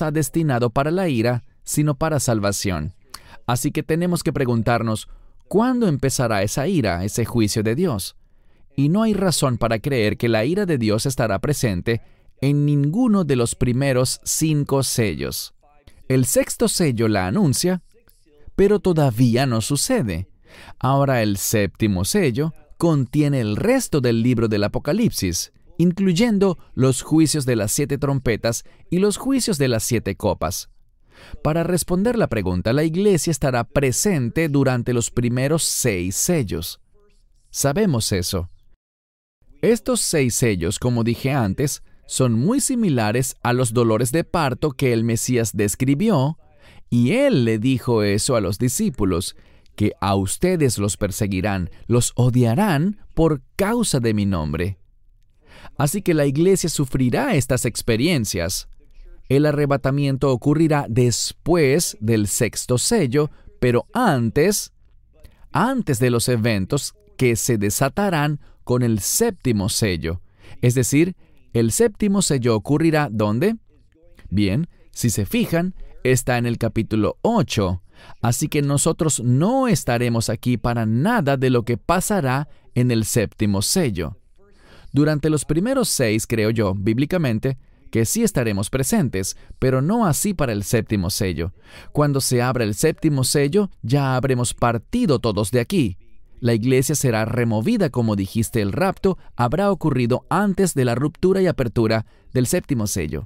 nos ha destinado para la ira, sino para salvación. Así que tenemos que preguntarnos, ¿cuándo empezará esa ira, ese juicio de Dios? Y no hay razón para creer que la ira de Dios estará presente en ninguno de los primeros 5 sellos. El 6º sello la anuncia, pero todavía no sucede. Ahora el 7º sello contiene el resto del libro del Apocalipsis, incluyendo los juicios de las 7 trompetas y los juicios de las 7 copas. Para responder la pregunta, la iglesia estará presente durante los primeros 6 sellos. Sabemos eso. Estos 6 sellos, como dije antes, son muy similares a los dolores de parto que el Mesías describió, y él le dijo eso a los discípulos, que a ustedes los perseguirán, los odiarán por causa de mi nombre. Así que la iglesia sufrirá estas experiencias. El arrebatamiento ocurrirá después del 6º sello, pero antes de los eventos que se desatarán con el 7º sello. Es decir, el 7º sello ocurrirá ¿dónde? Bien, si se fijan, está en el capítulo 8. Así que nosotros no estaremos aquí para nada de lo que pasará en el 7º sello. Durante los primeros 6, creo yo, bíblicamente, que sí estaremos presentes, pero no así para el 7º sello. Cuando se abra el 7º sello, ya habremos partido todos de aquí. La iglesia será removida, como dijiste, el rapto habrá ocurrido antes de la ruptura y apertura del 7º sello.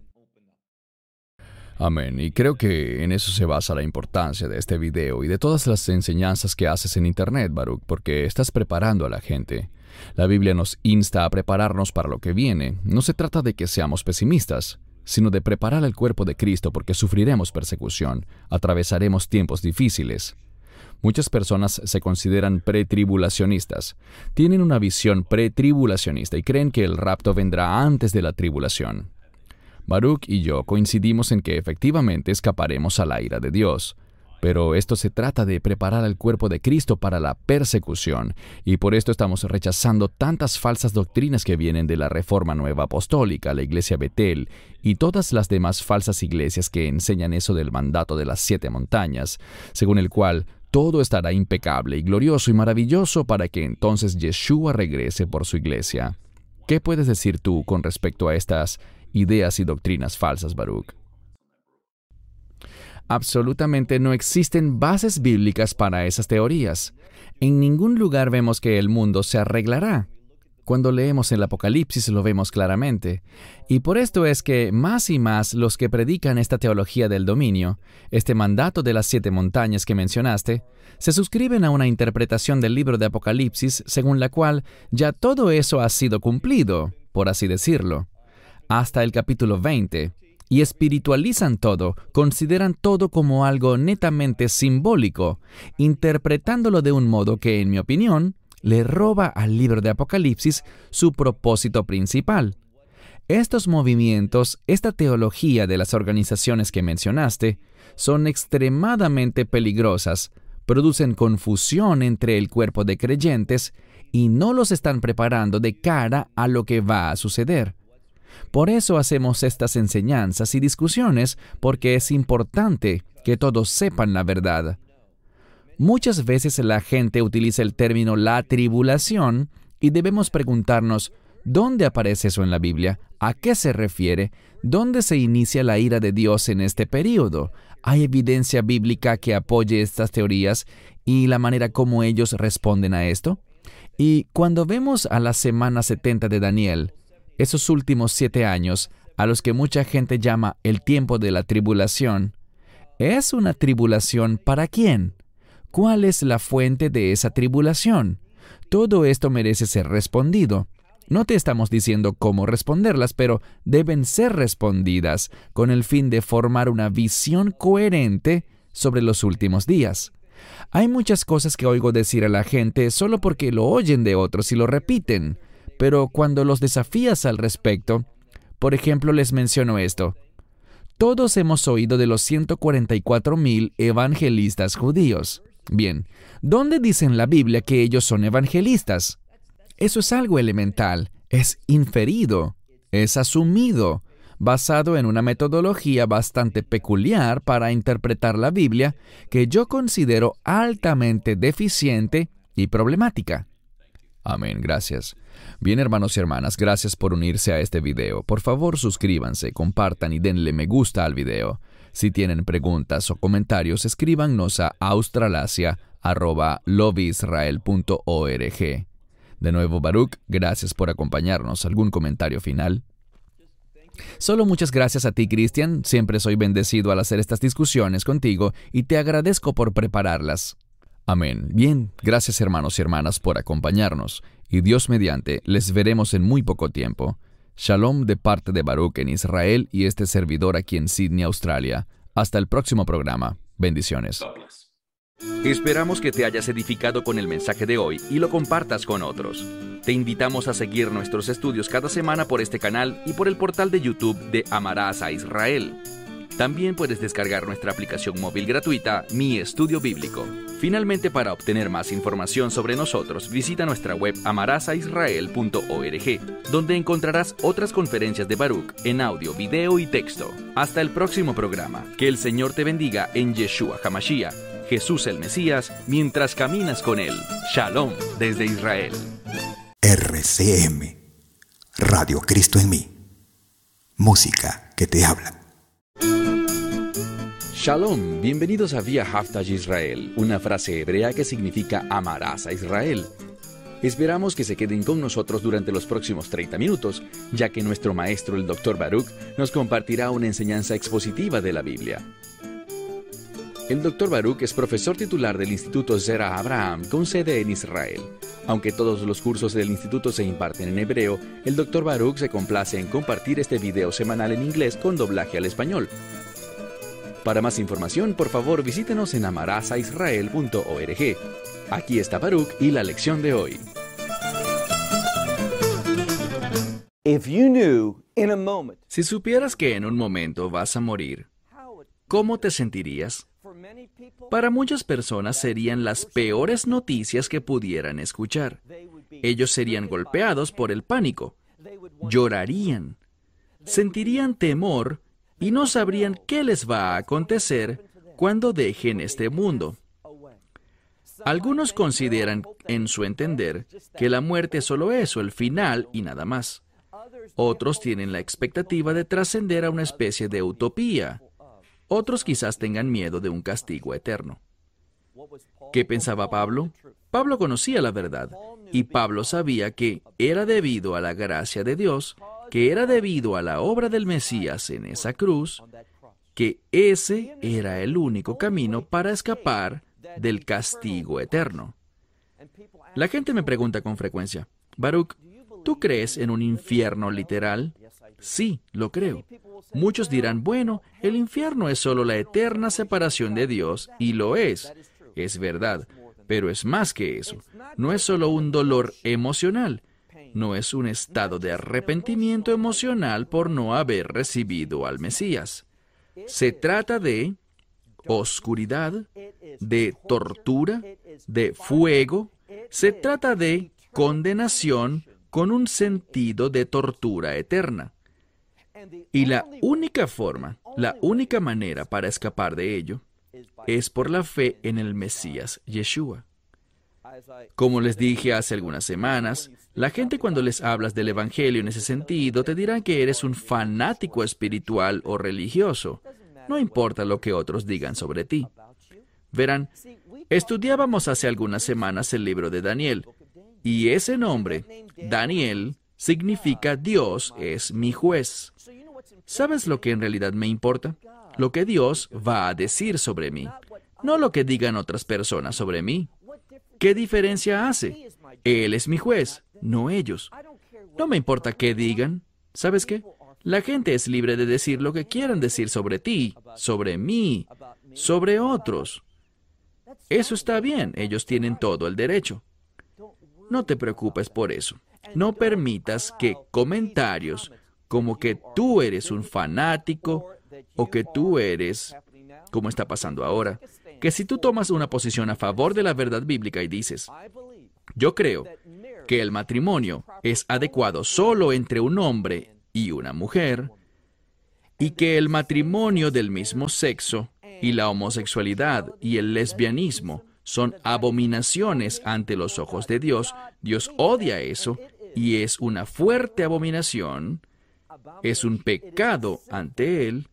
Amén. Y creo que en eso se basa la importancia de este video y de todas las enseñanzas que haces en Internet, Baruch, porque estás preparando a la gente. La Biblia nos insta a prepararnos para lo que viene. No se trata de que seamos pesimistas, sino de preparar al cuerpo de Cristo porque sufriremos persecución, atravesaremos tiempos difíciles. Muchas personas se consideran pretribulacionistas. Tienen una visión pretribulacionista y creen que el rapto vendrá antes de la tribulación. Baruch y yo coincidimos en que efectivamente escaparemos a la ira de Dios. Pero esto se trata de preparar al cuerpo de Cristo para la persecución, y por esto estamos rechazando tantas falsas doctrinas que vienen de la Reforma Nueva Apostólica, la Iglesia Betel, y todas las demás falsas iglesias que enseñan eso del mandato de las 7 montañas, según el cual todo estará impecable y glorioso y maravilloso para que entonces Yeshua regrese por su iglesia. ¿Qué puedes decir tú con respecto a estas ideas y doctrinas falsas, Baruch? Absolutamente no existen bases bíblicas para esas teorías. En ningún lugar vemos que el mundo se arreglará. Cuando leemos el Apocalipsis lo vemos claramente. Y por esto es que más y más los que predican esta teología del dominio, este mandato de las 7 montañas que mencionaste, se suscriben a una interpretación del libro de Apocalipsis según la cual ya todo eso ha sido cumplido, por así decirlo, hasta el capítulo 20. Y espiritualizan todo, consideran todo como algo netamente simbólico, interpretándolo de un modo que, en mi opinión, le roba al libro de Apocalipsis su propósito principal. Estos movimientos, esta teología de las organizaciones que mencionaste, son extremadamente peligrosas, producen confusión entre el cuerpo de creyentes y no los están preparando de cara a lo que va a suceder. Por eso hacemos estas enseñanzas y discusiones, porque es importante que todos sepan la verdad. Muchas veces la gente utiliza el término la tribulación y debemos preguntarnos, ¿dónde aparece eso en la Biblia? ¿A qué se refiere? ¿Dónde se inicia la ira de Dios en este período? ¿Hay evidencia bíblica que apoye estas teorías y la manera como ellos responden a esto? Y cuando vemos a la semana 70 de Daniel, esos últimos 7 años, a los que mucha gente llama el tiempo de la tribulación, ¿es una tribulación para quién? ¿Cuál es la fuente de esa tribulación? Todo esto merece ser respondido. No te estamos diciendo cómo responderlas, pero deben ser respondidas con el fin de formar una visión coherente sobre los últimos días. Hay muchas cosas que oigo decir a la gente solo porque lo oyen de otros y lo repiten, pero cuando los desafías al respecto, por ejemplo, les menciono esto. Todos hemos oído de los 144,000 evangelistas judíos. Bien, ¿dónde dice en la Biblia que ellos son evangelistas? Eso es algo elemental, es inferido, es asumido. basado en una metodología bastante peculiar para interpretar la Biblia que yo considero altamente deficiente y problemática. Amén, gracias. Bien, hermanos y hermanas, gracias por unirse a este video. Por favor, suscríbanse, compartan y denle me gusta al video. Si tienen preguntas o comentarios, escríbanos a australasia@lovisrael.org. De nuevo, Baruch, gracias por acompañarnos. ¿Algún comentario final? Solo muchas gracias a ti, Cristian. Siempre soy bendecido al hacer estas discusiones contigo y te agradezco por prepararlas. Amén. Bien, gracias hermanos y hermanas por acompañarnos. Y Dios mediante, les veremos en muy poco tiempo. Shalom de parte de Baruch en Israel y este servidor aquí en Sydney, Australia. Hasta el próximo programa. Bendiciones. Esperamos que te hayas edificado con el mensaje de hoy y lo compartas con otros. Te invitamos a seguir nuestros estudios cada semana por este canal y por el portal de YouTube de Amarás a Israel. También puedes descargar nuestra aplicación móvil gratuita, Mi Estudio Bíblico. Finalmente, para obtener más información sobre nosotros, visita nuestra web amarasaisrael.org, donde encontrarás otras conferencias de Baruch en audio, video y texto. Hasta el próximo programa. Que el Señor te bendiga en Yeshua HaMashiach, Jesús el Mesías, mientras caminas con Él. Shalom desde Israel. RCM, Radio Cristo en mí. Música que te habla. Shalom, bienvenidos a Via Haftaj Israel, una frase hebrea que significa amarás a Israel. Esperamos que se queden con nosotros durante los próximos 30 minutos, ya que nuestro maestro, el Dr. Baruch, nos compartirá una enseñanza expositiva de la Biblia. El Dr. Baruch es profesor titular del Instituto Zera Abraham, con sede en Israel. Aunque todos los cursos del instituto se imparten en hebreo, el Dr. Baruch se complace en compartir este video semanal en inglés con doblaje al español. Para más información, por favor, visítenos en amarasaisrael.org. Aquí está Baruch y la lección de hoy. Si supieras que en un momento vas a morir, ¿cómo te sentirías? Para muchas personas serían las peores noticias que pudieran escuchar. Ellos serían golpeados por el pánico, llorarían, sentirían temor y no sabrían qué les va a acontecer cuando dejen este mundo. Algunos consideran, en su entender, que la muerte es solo eso, el final y nada más. Otros tienen la expectativa de trascender a una especie de utopía. Otros quizás tengan miedo de un castigo eterno. ¿Qué pensaba Pablo? Pablo conocía la verdad, y Pablo sabía que era debido a la gracia de Dios, que era debido a la obra del Mesías en esa cruz, que ese era el único camino para escapar del castigo eterno. La gente me pregunta con frecuencia, Baruch, ¿tú crees en un infierno literal? Sí, lo creo. Muchos dirán, bueno, el infierno es solo la eterna separación de Dios, y lo es verdad, pero es más que eso. No es solo un dolor emocional, no es un estado de arrepentimiento emocional por no haber recibido al Mesías. Se trata de oscuridad, de tortura, de fuego. Se trata de condenación con un sentido de tortura eterna. Y la única forma, la única manera para escapar de ello es por la fe en el Mesías Yeshua. Como les dije hace algunas semanas, la gente cuando les hablas del Evangelio en ese sentido te dirán que eres un fanático espiritual o religioso. No importa lo que otros digan sobre ti. Verán, estudiábamos hace algunas semanas el libro de Daniel, y ese nombre, Daniel, significa Dios es mi juez. ¿Sabes lo que en realidad me importa? Lo que Dios va a decir sobre mí, no lo que digan otras personas sobre mí. ¿Qué diferencia hace? Él es mi juez, no ellos. No me importa qué digan. ¿Sabes qué? La gente es libre de decir lo que quieran decir sobre ti, sobre mí, sobre otros. Eso está bien, ellos tienen todo el derecho. No te preocupes por eso. No permitas que comentarios como que tú eres un fanático o que tú eres, como está pasando ahora, que si tú tomas una posición a favor de la verdad bíblica y dices, yo creo que el matrimonio es adecuado solo entre un hombre y una mujer, y que el matrimonio del mismo sexo y la homosexualidad y el lesbianismo son abominaciones ante los ojos de Dios. Dios odia eso y es una fuerte abominación, es un pecado ante Él.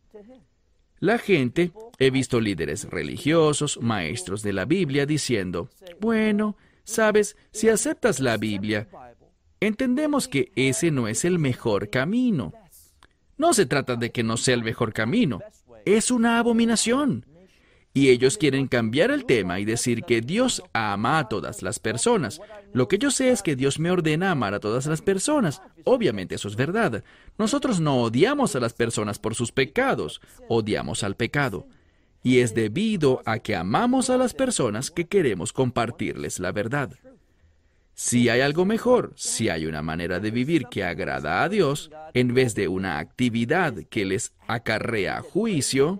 La gente, he visto líderes religiosos, maestros de la Biblia, diciendo, bueno, sabes, si aceptas la Biblia, entendemos que ese no es el mejor camino. No se trata de que no sea el mejor camino, es una abominación. Y ellos quieren cambiar el tema y decir que Dios ama a todas las personas. Lo que yo sé es que Dios me ordena amar a todas las personas. Obviamente eso es verdad. Nosotros no odiamos a las personas por sus pecados, odiamos al pecado. Y es debido a que amamos a las personas que queremos compartirles la verdad. Si hay algo mejor, si hay una manera de vivir que agrada a Dios, en vez de una actividad que les acarrea juicio,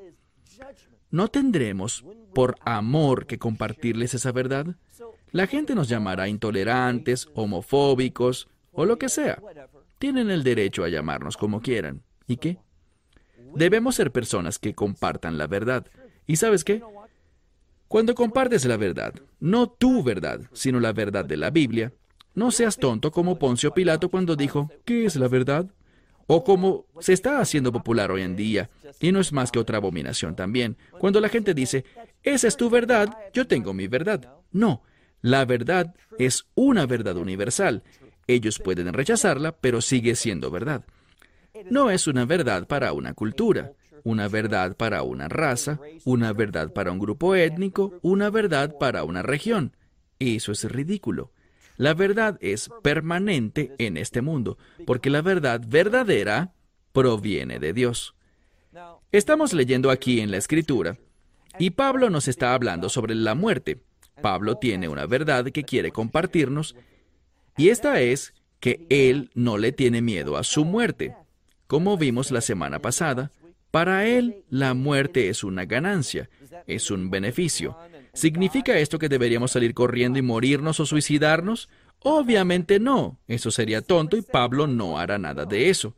¿no tendremos, por amor, que compartirles esa verdad? La gente nos llamará intolerantes, homofóbicos, o lo que sea. Tienen el derecho a llamarnos como quieran. ¿Y qué? Debemos ser personas que compartan la verdad. ¿Y sabes qué? Cuando compartes la verdad, no tu verdad, sino la verdad de la Biblia, no seas tonto como Poncio Pilato cuando dijo, ¿qué es la verdad? O como se está haciendo popular hoy en día, y no es más que otra abominación también, cuando la gente dice, esa es tu verdad, yo tengo mi verdad. No, la verdad es una verdad universal. Ellos pueden rechazarla, pero sigue siendo verdad. No es una verdad para una cultura, una verdad para una raza, una verdad para un grupo étnico, una verdad para una región. Eso es ridículo. La verdad es permanente en este mundo, porque la verdad verdadera proviene de Dios. Estamos leyendo aquí en la Escritura, y Pablo nos está hablando sobre la muerte. Pablo tiene una verdad que quiere compartirnos, y esta es que él no le tiene miedo a su muerte. Como vimos la semana pasada, para él la muerte es una ganancia, es un beneficio. ¿Significa esto que deberíamos salir corriendo y morirnos o suicidarnos? Obviamente no, eso sería tonto y Pablo no hará nada de eso.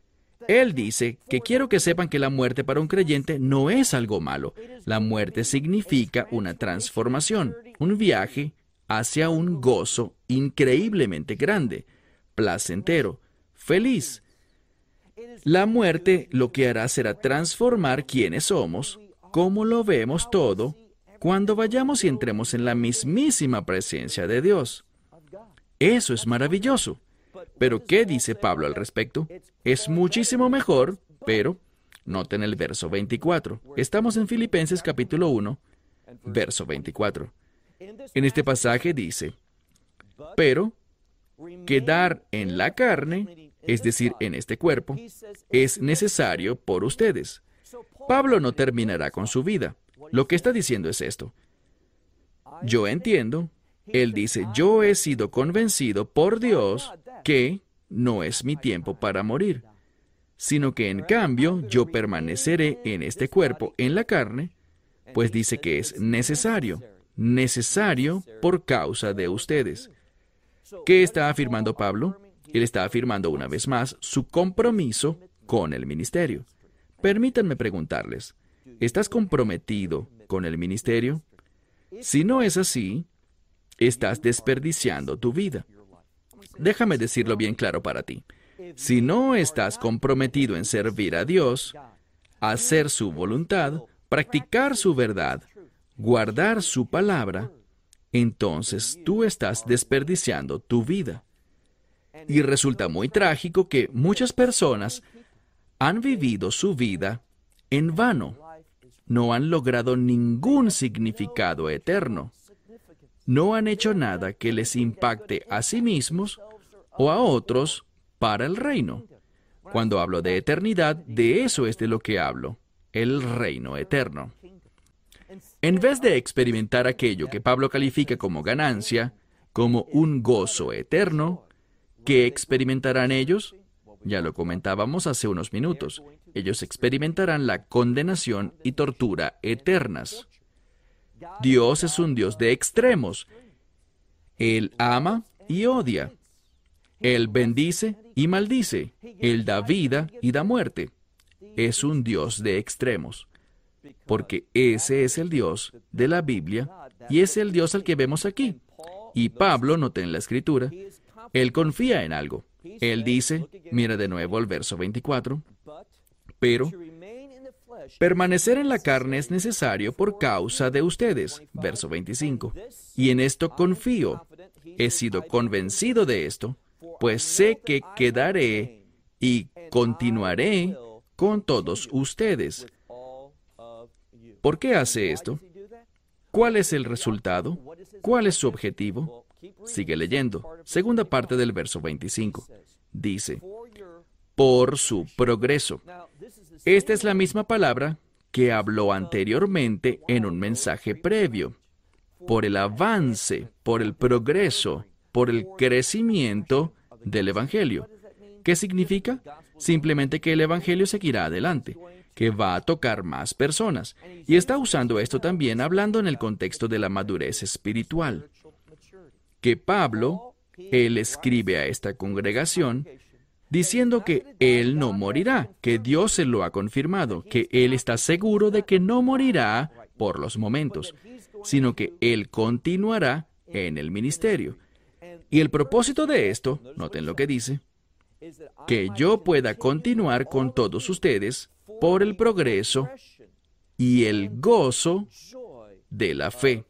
Él dice que quiero que sepan que la muerte para un creyente no es algo malo. La muerte significa una transformación, un viaje hacia un gozo increíblemente grande, placentero, feliz. La muerte lo que hará será transformar quiénes somos, cómo lo vemos todo, cuando vayamos y entremos en la mismísima presencia de Dios. Eso es maravilloso. Pero, ¿qué dice Pablo al respecto? Es muchísimo mejor, pero, noten el verso 24. Estamos en Filipenses capítulo 1, verso 24. En este pasaje dice, pero, quedar en la carne, es decir, en este cuerpo, es necesario por ustedes. Pablo no terminará con su vida. Lo que está diciendo es esto. Yo entiendo. Él dice, yo he sido convencido por Dios que no es mi tiempo para morir, sino que en cambio yo permaneceré en este cuerpo, en la carne, pues dice que es necesario por causa de ustedes. ¿Qué está afirmando Pablo? Él está afirmando una vez más su compromiso con el ministerio. Permítanme preguntarles, ¿estás comprometido con el ministerio? Si no es así, estás desperdiciando tu vida. Déjame decirlo bien claro para ti. Si no estás comprometido en servir a Dios, hacer su voluntad, practicar su verdad, guardar su palabra, entonces tú estás desperdiciando tu vida. Y resulta muy trágico que muchas personas han vivido su vida en vano. No han logrado ningún significado eterno. No han hecho nada que les impacte a sí mismos o a otros para el reino. Cuando hablo de eternidad, de eso es de lo que hablo, el reino eterno. En vez de experimentar aquello que Pablo califica como ganancia, como un gozo eterno, ¿qué experimentarán ellos? Ya lo comentábamos hace unos minutos. Ellos experimentarán la condenación y tortura eternas. Dios es un Dios de extremos. Él ama y odia. Él bendice y maldice. Él da vida y da muerte. es un Dios de extremos, porque ese es el Dios de la Biblia y es el Dios al que vemos aquí. Y Pablo, noten en la Escritura, él confía en algo. Él dice, mira de nuevo el verso 24, pero permanecer en la carne es necesario por causa de ustedes. Verso 25. Y en esto confío. He sido convencido de esto, pues sé que quedaré y continuaré con todos ustedes. ¿Por qué hace esto? ¿Cuál es el resultado? ¿Cuál es su objetivo? Sigue leyendo. Segunda parte del verso 25. Dice, por su progreso. Esta es la misma palabra que habló anteriormente en un mensaje previo. Por el avance, por el progreso, por el crecimiento del Evangelio. ¿Qué significa? Simplemente que el Evangelio seguirá adelante, que va a tocar más personas. Y está usando esto también hablando en el contexto de la madurez espiritual. Que Pablo, él escribe a esta congregación diciendo que él no morirá, que Dios se lo ha confirmado, que él está seguro de que no morirá por los momentos, sino que él continuará en el ministerio. Y el propósito de esto, noten lo que dice, que yo pueda continuar con todos ustedes por el progreso y el gozo de la fe.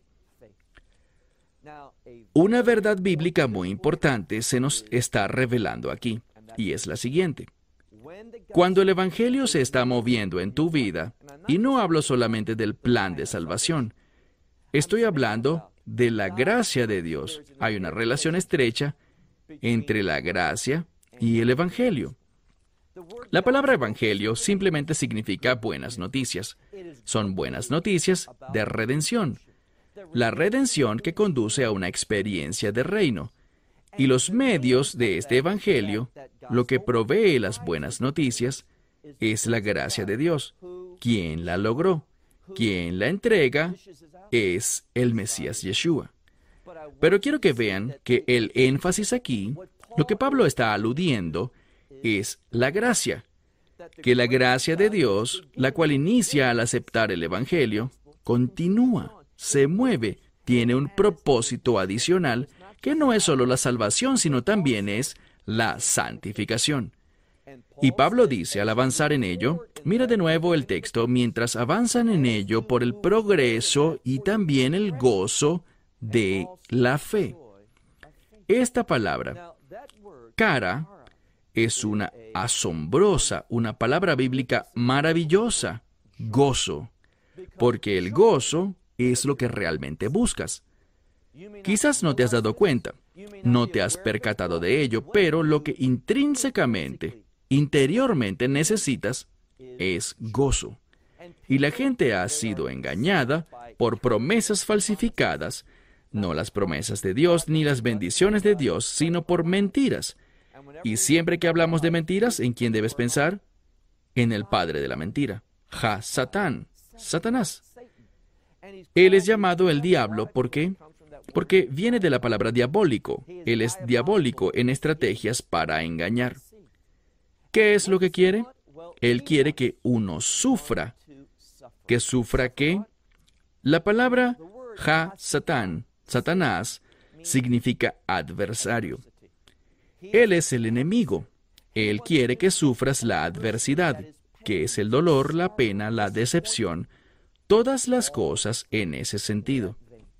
Una verdad bíblica muy importante se nos está revelando aquí, y es la siguiente. Cuando el Evangelio se está moviendo en tu vida, y no hablo solamente del plan de salvación, estoy hablando de la gracia de Dios. Hay una relación estrecha entre la gracia y el Evangelio. La palabra Evangelio simplemente significa buenas noticias. Son buenas noticias de redención. La redención que conduce a una experiencia de reino. Y los medios de este Evangelio, lo que provee las buenas noticias, es la gracia de Dios. ¿Quién la logró? Quien la entrega es el Mesías Yeshua. Pero quiero que vean que el énfasis aquí, lo que Pablo está aludiendo, es la gracia. Que la gracia de Dios, la cual inicia al aceptar el Evangelio, continúa, se mueve, tiene un propósito adicional que no es solo la salvación, sino también es la santificación. Y Pablo dice, al avanzar en ello, mira de nuevo el texto, mientras avanzan en ello por el progreso y también el gozo de la fe. Esta palabra, cara, es una asombrosa, una palabra bíblica maravillosa, gozo, porque el gozo es lo que realmente buscas. Quizás no te has dado cuenta, no te has percatado de ello, pero lo que intrínsecamente, interiormente necesitas es gozo. Y la gente ha sido engañada por promesas falsificadas, no las promesas de Dios ni las bendiciones de Dios, sino por mentiras. Y siempre que hablamos de mentiras, ¿en quién debes pensar? En el padre de la mentira, Satán, Satanás. Él es llamado el diablo, ¿por qué? Porque viene de la palabra diabólico. Él es diabólico en estrategias para engañar. ¿Qué es lo que quiere? Él quiere que uno sufra. ¿Que sufra qué? La palabra Satán, Satanás, significa adversario. Él es el enemigo. Él quiere que sufras la adversidad, que es el dolor, la pena, la decepción, todas las cosas en ese sentido.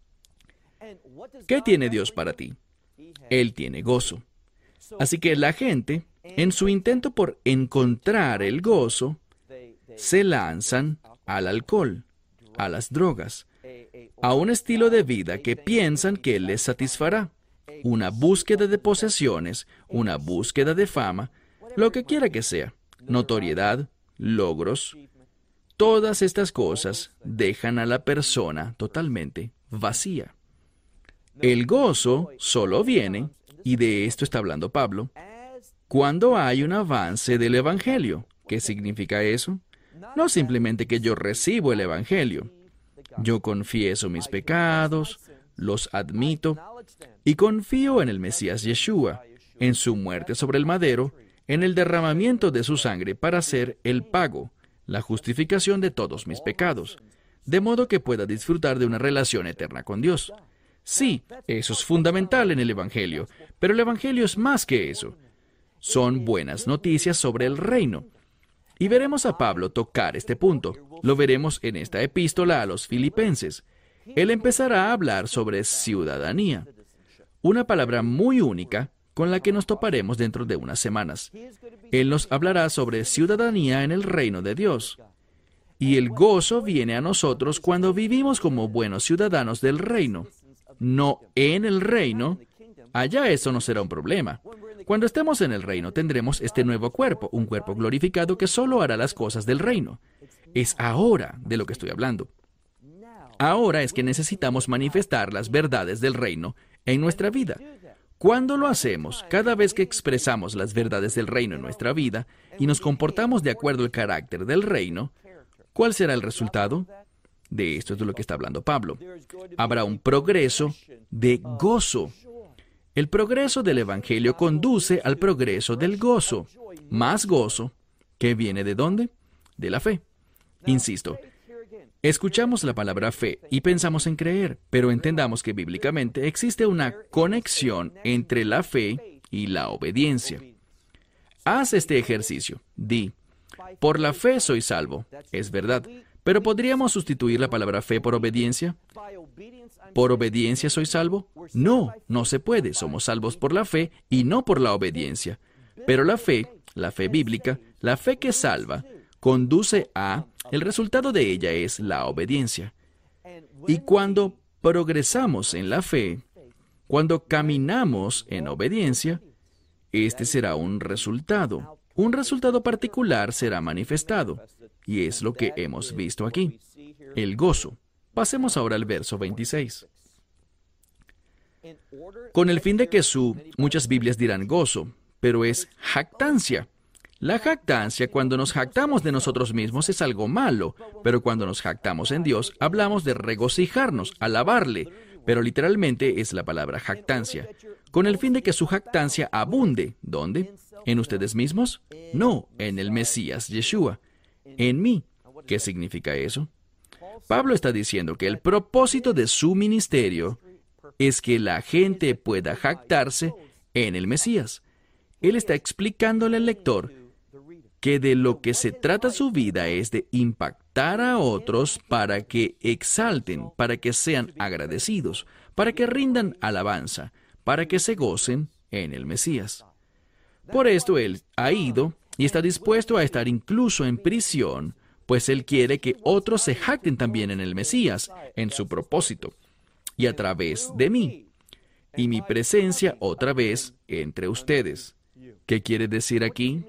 ¿Qué tiene Dios para ti? Él tiene gozo. Así que la gente, en su intento por encontrar el gozo, se lanzan al alcohol, a las drogas, a un estilo de vida que piensan que les satisfará. Una búsqueda de posesiones, una búsqueda de fama, lo que quiera que sea, notoriedad, logros. Todas estas cosas dejan a la persona totalmente vacía. El gozo solo viene, y de esto está hablando Pablo, cuando hay un avance del Evangelio. ¿Qué significa eso? No simplemente que yo recibo el Evangelio. Yo confieso mis pecados, los admito, y confío en el Mesías Yeshua, en su muerte sobre el madero, en el derramamiento de su sangre para hacer el pago, la justificación de todos mis pecados, de modo que pueda disfrutar de una relación eterna con Dios. Sí, eso es fundamental en el Evangelio, pero el Evangelio es más que eso. Son buenas noticias sobre el reino. Y veremos a Pablo tocar este punto. Lo veremos en esta epístola a los Filipenses. Él empezará a hablar sobre ciudadanía, una palabra muy única con la que nos toparemos dentro de unas semanas. Él nos hablará sobre ciudadanía en el reino de Dios. Y el gozo viene a nosotros cuando vivimos como buenos ciudadanos del reino. No en el reino, allá eso no será un problema. Cuando estemos en el reino tendremos este nuevo cuerpo, un cuerpo glorificado que solo hará las cosas del reino. Es ahora de lo que estoy hablando. Ahora es que necesitamos manifestar las verdades del reino en nuestra vida. Cuando lo hacemos, cada vez que expresamos las verdades del reino en nuestra vida y nos comportamos de acuerdo al carácter del reino, ¿cuál será el resultado? De esto es de lo que está hablando Pablo. Habrá un progreso de gozo. El progreso del Evangelio conduce al progreso del gozo. Más gozo, que viene ¿de dónde? De la fe. Insisto, escuchamos la palabra fe y pensamos en creer, pero entendamos que bíblicamente existe una conexión entre la fe y la obediencia. Haz este ejercicio. Di, por la fe soy salvo. Es verdad, pero ¿podríamos sustituir la palabra fe por obediencia? ¿Por obediencia soy salvo? No, no se puede. Somos salvos por la fe y no por la obediencia. Pero la fe bíblica, la fe que salva, conduce a, el resultado de ella es la obediencia. Y cuando progresamos en la fe, cuando caminamos en obediencia, este será un resultado. Un resultado particular será manifestado. Y es lo que hemos visto aquí. El gozo. Pasemos ahora al verso 26. Con el fin de que muchas Biblias dirán gozo, pero es jactancia. La jactancia, cuando nos jactamos de nosotros mismos, es algo malo, pero cuando nos jactamos en Dios, hablamos de regocijarnos, alabarle, pero literalmente es la palabra jactancia. Con el fin de que su jactancia abunde. ¿Dónde? ¿En ustedes mismos? No, en el Mesías Yeshua. En mí. ¿Qué significa eso? Pablo está diciendo que el propósito de su ministerio es que la gente pueda jactarse en el Mesías. Él está explicándole al lector que de lo que se trata su vida es de impactar a otros para que exalten, para que sean agradecidos, para que rindan alabanza, para que se gocen en el Mesías. Por esto él ha ido y está dispuesto a estar incluso en prisión, pues él quiere que otros se jacten también en el Mesías, en su propósito, y a través de mí, y mi presencia otra vez entre ustedes. ¿Qué quiere decir aquí?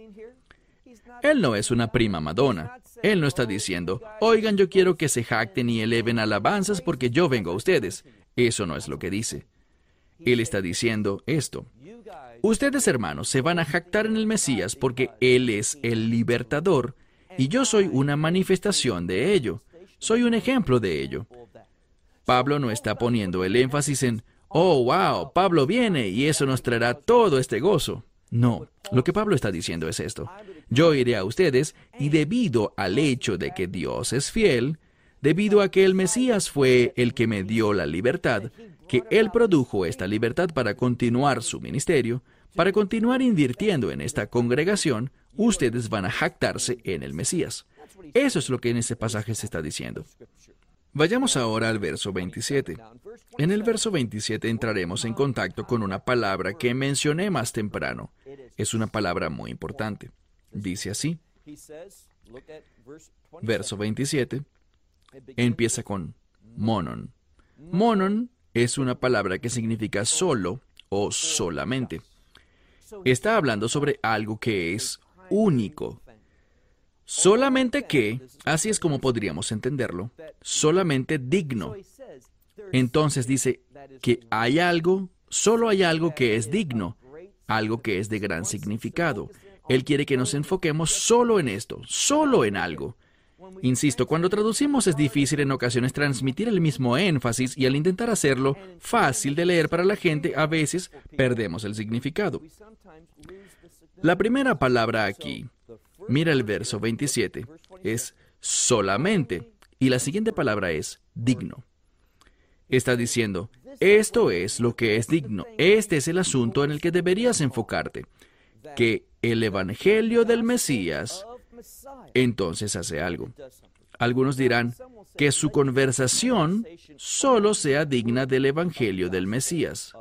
Él no es una prima Madonna. Él no está diciendo, oigan, yo quiero que se jacten y eleven alabanzas porque yo vengo a ustedes. Eso no es lo que dice. Él está diciendo esto. Ustedes, hermanos, se van a jactar en el Mesías porque Él es el libertador y yo soy una manifestación de ello. Soy un ejemplo de ello. Pablo no está poniendo el énfasis en, oh, wow, Pablo viene y eso nos traerá todo este gozo. No, lo que Pablo está diciendo es esto. Yo iré a ustedes y debido al hecho de que Dios es fiel, debido a que el Mesías fue el que me dio la libertad, que Él produjo esta libertad para continuar su ministerio, para continuar invirtiendo en esta congregación, ustedes van a jactarse en el Mesías. Eso es lo que en ese pasaje se está diciendo. Vayamos ahora al verso 27. En el verso 27 entraremos en contacto con una palabra que mencioné más temprano. Es una palabra muy importante. Dice así. Verso 27 empieza con monon. Monon es una palabra que significa solo o solamente. Está hablando sobre algo que es único. Solamente que, así es como podríamos entenderlo, solamente digno. Entonces dice que hay algo, solo hay algo que es digno, algo que es de gran significado. Él quiere que nos enfoquemos solo en esto, solo en algo. Insisto, cuando traducimos es difícil en ocasiones transmitir el mismo énfasis y al intentar hacerlo fácil de leer para la gente, a veces perdemos el significado. La primera palabra aquí, mira el verso 27, es solamente, y la siguiente palabra es digno. Está diciendo, esto es lo que es digno, este es el asunto en el que deberías enfocarte, que el Evangelio del Mesías entonces hace algo. Algunos dirán que su conversación solo sea digna del Evangelio del Mesías.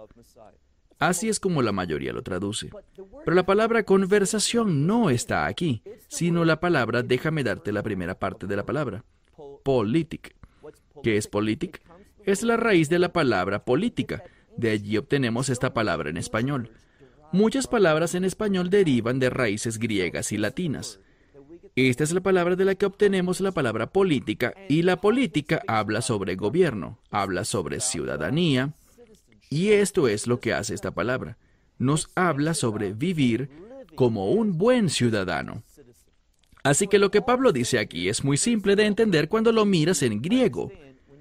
Así es como la mayoría lo traduce. Pero la palabra conversación no está aquí, sino la palabra, déjame darte la primera parte de la palabra, politic. ¿Qué es politic? Es la raíz de la palabra política. De allí obtenemos esta palabra en español. Muchas palabras en español derivan de raíces griegas y latinas. Esta es la palabra de la que obtenemos la palabra política, y la política habla sobre gobierno, habla sobre ciudadanía, y esto es lo que hace esta palabra. Nos habla sobre vivir como un buen ciudadano. Así que lo que Pablo dice aquí es muy simple de entender cuando lo miras en griego.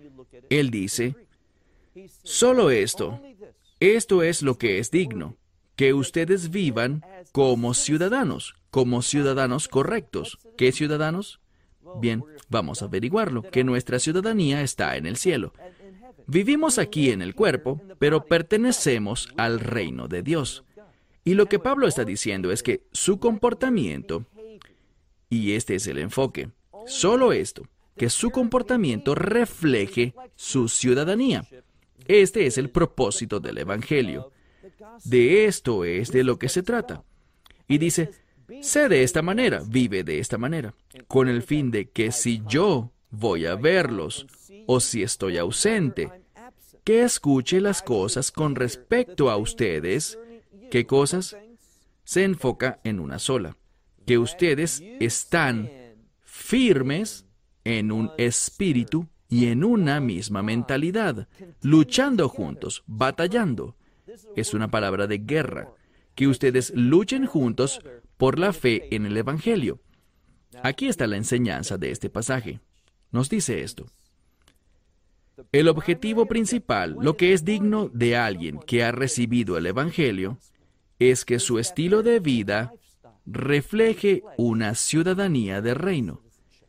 Él dice, solo esto es lo que es digno, que ustedes vivan como ciudadanos correctos. ¿Qué ciudadanos? Bien, vamos a averiguarlo, que nuestra ciudadanía está en el cielo. Vivimos aquí en el cuerpo, pero pertenecemos al reino de Dios. Y lo que Pablo está diciendo es que su comportamiento, y este es el enfoque, solo esto, que su comportamiento refleje su ciudadanía. Este es el propósito del Evangelio. De esto es de lo que se trata. Y dice, sé de esta manera, vive de esta manera, con el fin de que si yo voy a verlos, o si estoy ausente, que escuche las cosas con respecto a ustedes. ¿Qué cosas? Se enfoca en una sola, que ustedes están firmes en un espíritu y en una misma mentalidad, luchando juntos, batallando. Es una palabra de guerra, que ustedes luchen juntos por la fe en el Evangelio. Aquí está la enseñanza de este pasaje. Nos dice esto. El objetivo principal, lo que es digno de alguien que ha recibido el Evangelio, es que su estilo de vida refleje una ciudadanía de reino.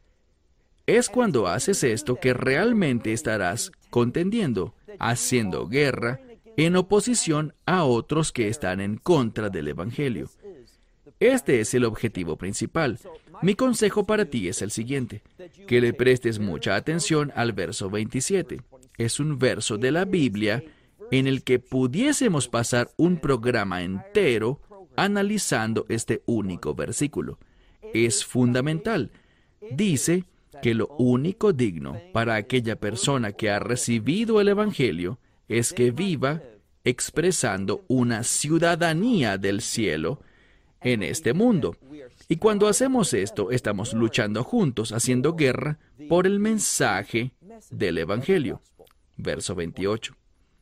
Es cuando haces esto que realmente estarás contendiendo, haciendo guerra, en oposición a otros que están en contra del Evangelio. Este es el objetivo principal. Mi consejo para ti es el siguiente, que le prestes mucha atención al verso 27. Es un verso de la Biblia en el que pudiésemos pasar un programa entero analizando este único versículo. Es fundamental. Dice que lo único digno para aquella persona que ha recibido el Evangelio es que viva expresando una ciudadanía del cielo en este mundo. Y cuando hacemos esto, estamos luchando juntos, haciendo guerra por el mensaje del Evangelio. Verso 28.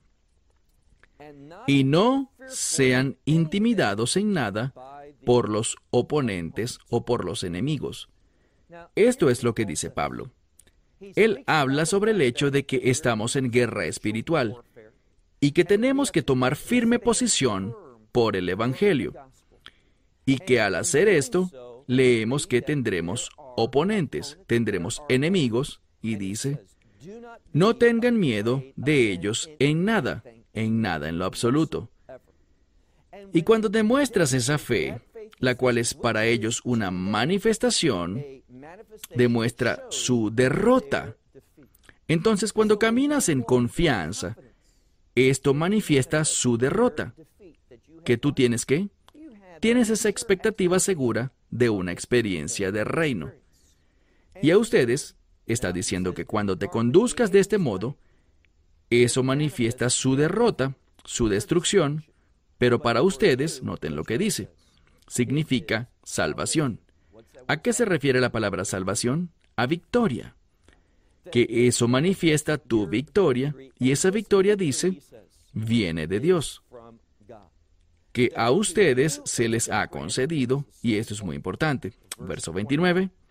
Y no sean intimidados en nada por los oponentes o por los enemigos. Esto es lo que dice Pablo. Él habla sobre el hecho de que estamos en guerra espiritual y que tenemos que tomar firme posición por el Evangelio. Y que al hacer esto, leemos que tendremos oponentes, tendremos enemigos, y dice, no tengan miedo de ellos en nada en lo absoluto. Y cuando demuestras esa fe, la cual es para ellos una manifestación, demuestra su derrota. Entonces, cuando caminas en confianza, esto manifiesta su derrota. ¿Que tú tienes qué? Tienes esa expectativa segura de una experiencia de reino. Y a ustedes, está diciendo que cuando te conduzcas de este modo, eso manifiesta su derrota, su destrucción, pero para ustedes, noten lo que dice, significa salvación. ¿A qué se refiere la palabra salvación? A victoria. Que eso manifiesta tu victoria, y esa victoria dice, viene de Dios. Que a ustedes se les ha concedido, y esto es muy importante, verso 29,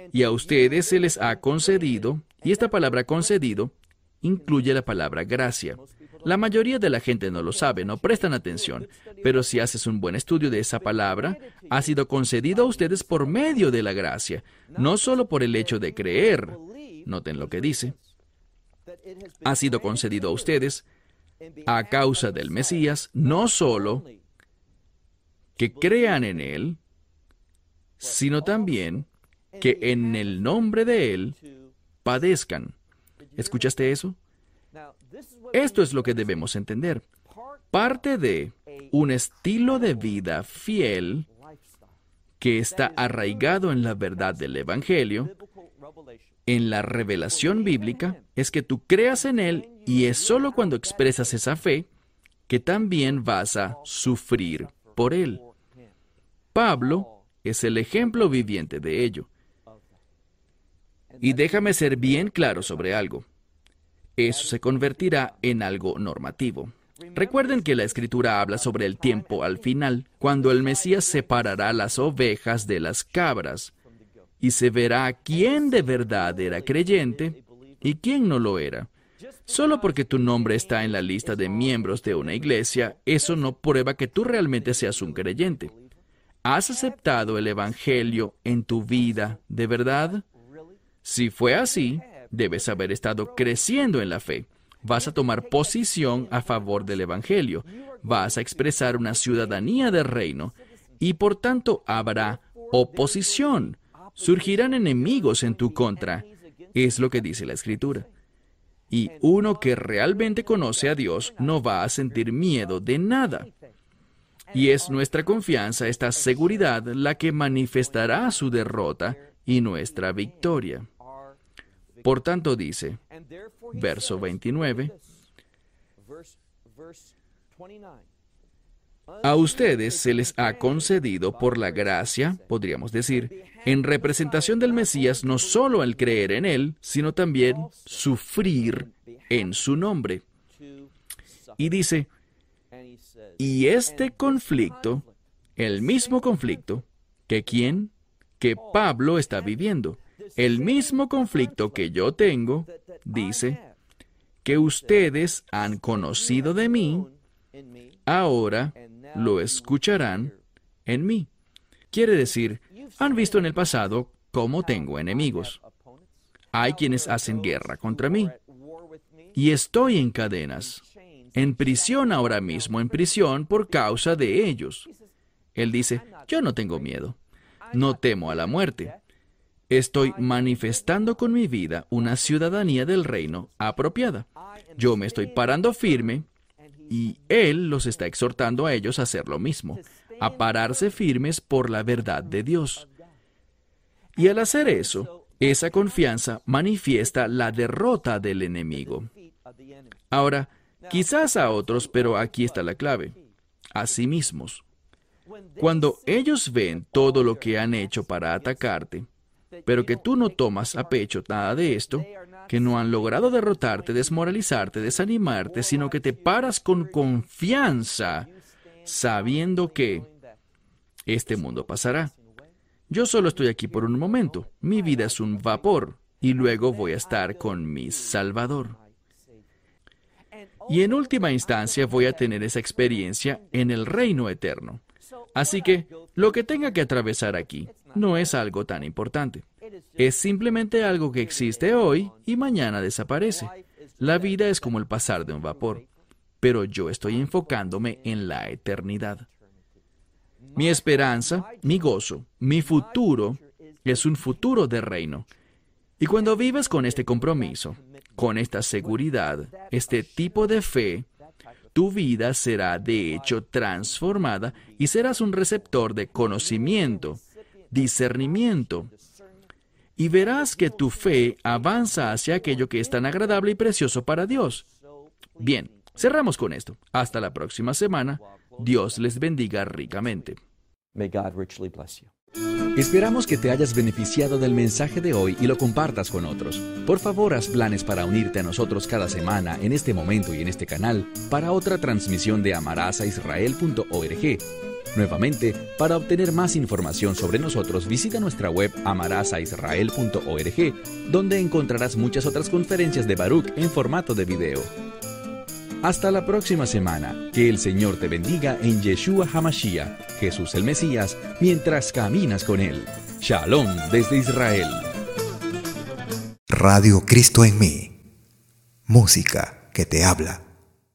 y a ustedes se les ha concedido, y esta palabra concedido incluye la palabra gracia. La mayoría de la gente no lo sabe, no prestan atención, pero si haces un buen estudio de esa palabra, ha sido concedido a ustedes por medio de la gracia, no solo por el hecho de creer. Noten lo que dice. Ha sido concedido a ustedes a causa del Mesías, no solo que crean en Él, sino también que en el nombre de Él padezcan. ¿Escuchaste eso? Esto es lo que debemos entender. Parte de un estilo de vida fiel que está arraigado en la verdad del Evangelio, en la revelación bíblica, es que tú creas en Él y es solo cuando expresas esa fe que también vas a sufrir por Él. Pablo es el ejemplo viviente de ello. Y déjame ser bien claro sobre algo. Eso se convertirá en algo normativo. Recuerden que la Escritura habla sobre el tiempo al final, cuando el Mesías separará las ovejas de las cabras, y se verá quién de verdad era creyente y quién no lo era. Solo porque tu nombre está en la lista de miembros de una iglesia, eso no prueba que tú realmente seas un creyente. ¿Has aceptado el Evangelio en tu vida de verdad? Si fue así, debes haber estado creciendo en la fe. Vas a tomar posición a favor del Evangelio. Vas a expresar una ciudadanía del reino y por tanto habrá oposición. Surgirán enemigos en tu contra. Es lo que dice la Escritura. Y uno que realmente conoce a Dios no va a sentir miedo de nada. Y es nuestra confianza, esta seguridad, la que manifestará su derrota y nuestra victoria. Por tanto dice, verso 29, a ustedes se les ha concedido por la gracia, podríamos decir, en representación del Mesías, no solo el creer en Él, sino también sufrir en su nombre. Y dice, y este conflicto, el mismo conflicto, que ¿quién? Que Pablo está viviendo. El mismo conflicto que yo tengo, dice, que ustedes han conocido de mí, ahora lo escucharán en mí. Quiere decir, han visto en el pasado cómo tengo enemigos. Hay quienes hacen guerra contra mí. Y estoy en cadenas, en prisión ahora mismo, en prisión por causa de ellos. Él dice, yo no tengo miedo, no temo a la muerte. Estoy manifestando con mi vida una ciudadanía del reino apropiada. Yo me estoy parando firme y Él los está exhortando a ellos a hacer lo mismo, a pararse firmes por la verdad de Dios. Y al hacer eso, esa confianza manifiesta la derrota del enemigo. Ahora, quizás a otros, pero aquí está la clave, a sí mismos. Cuando ellos ven todo lo que han hecho para atacarte, pero que tú no tomas a pecho nada de esto, que no han logrado derrotarte, desmoralizarte, desanimarte, sino que te paras con confianza, sabiendo que este mundo pasará. Yo solo estoy aquí por un momento. Mi vida es un vapor, y luego voy a estar con mi Salvador. Y en última instancia voy a tener esa experiencia en el reino eterno. Así que lo que tenga que atravesar aquí no es algo tan importante. Es simplemente algo que existe hoy y mañana desaparece. La vida es como el pasar de un vapor, pero yo estoy enfocándome en la eternidad. Mi esperanza, mi gozo, mi futuro es un futuro de reino. Y cuando vives con este compromiso, con esta seguridad, este tipo de fe, tu vida será de hecho transformada y serás un receptor de conocimiento, discernimiento. Y verás que tu fe avanza hacia aquello que es tan agradable y precioso para Dios. Bien, cerramos con esto. Hasta la próxima semana. Dios les bendiga ricamente. May God richly bless you. Esperamos que te hayas beneficiado del mensaje de hoy y lo compartas con otros. Por favor, haz planes para unirte a nosotros cada semana en este momento y en este canal para otra transmisión de amarasaisrael.org. Nuevamente, para obtener más información sobre nosotros, visita nuestra web amarasaisrael.org, donde encontrarás muchas otras conferencias de Baruch en formato de video. Hasta la próxima semana. Que el Señor te bendiga en Yeshua HaMashiach, Jesús el Mesías, mientras caminas con Él. Shalom desde Israel. Radio Cristo en mí. Música que te habla.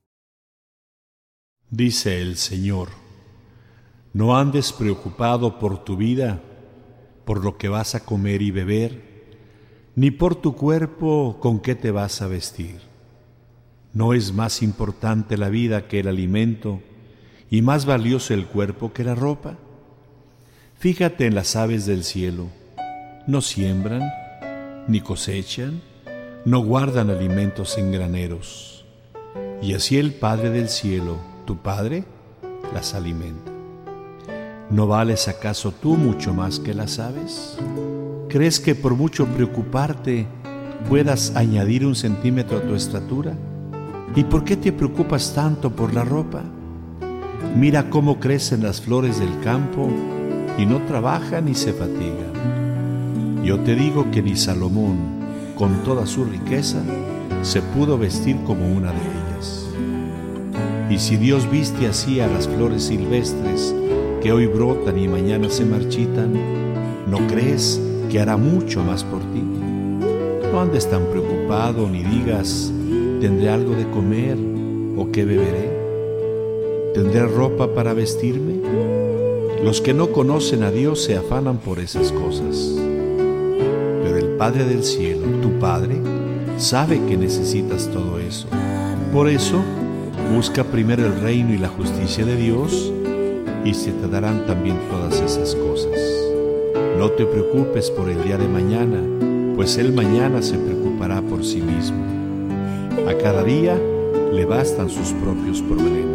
Dice el Señor: no andes preocupado por tu vida, por lo que vas a comer y beber, ni por tu cuerpo con qué te vas a vestir. ¿No es más importante la vida que el alimento y más valioso el cuerpo que la ropa? Fíjate en las aves del cielo, no siembran, ni cosechan, no guardan alimentos en graneros, y así el Padre del cielo, tu Padre, las alimenta. ¿No vales acaso tú mucho más que las aves? ¿Crees que por mucho preocuparte puedas añadir 1 centímetro a tu estatura? ¿Y por qué te preocupas tanto por la ropa? Mira cómo crecen las flores del campo y no trabajan ni se fatigan. Yo te digo que ni Salomón, con toda su riqueza, se pudo vestir como una de ellas. Y si Dios viste así a las flores silvestres que hoy brotan y mañana se marchitan, ¿no crees que hará mucho más por ti? No andes tan preocupado ni digas: ¿tendré algo de comer o qué beberé? ¿Tendré ropa para vestirme? Los que no conocen a Dios se afanan por esas cosas. Pero el Padre del cielo, tu Padre, sabe que necesitas todo eso. Por eso, busca primero el reino y la justicia de Dios, y se te darán también todas esas cosas. No te preocupes por el día de mañana, pues el mañana se preocupará por sí mismo. A cada día le bastan sus propios problemas.